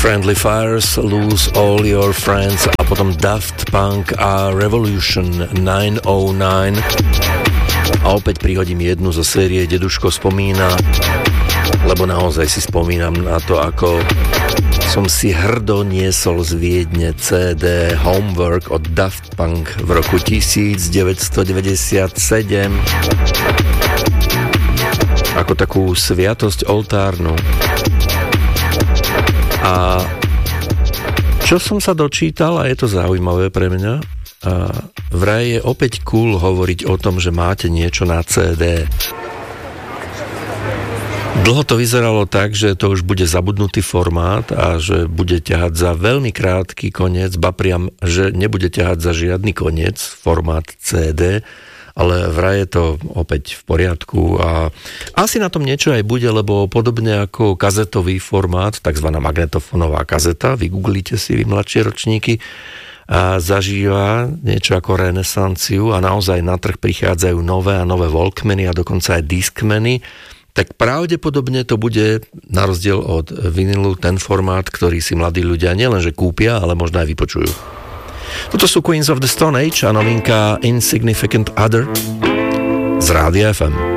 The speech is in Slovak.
Friendly Fires, Lose All Your Friends a potom Daft Punk a Revolution 909. A opäť prihodím jednu zo série Deduško spomína, lebo naozaj si spomínam na to, ako som si hrdo niesol z Viedne CD Homework od Daft Punk v roku 1997 ako takú sviatosť oltárnu. A čo som sa dočítal, a je to zaujímavé pre mňa, vraj je opäť cool hovoriť o tom, že máte niečo na CD. Dlho to vyzeralo tak, že to už bude zabudnutý formát a že bude ťahať za veľmi krátky koniec, ba priam, že nebude ťahať za žiadny koniec formát CD, ale vraj je to opäť v poriadku a asi na tom niečo aj bude, lebo podobne ako kazetový formát, takzvaná magnetofónová kazeta, vygooglite si vy mladšie ročníky, a zažíva niečo ako renesanciu a naozaj na trh prichádzajú nové a nové Walkmany a dokonca aj Discmany, tak pravdepodobne to bude na rozdiel od vinilu ten formát, ktorý si mladí ľudia nielenže kúpia, ale možno aj vypočujú. Toto sú Queens of the Stone Age a novinka Insignificant Other z Rádia FM.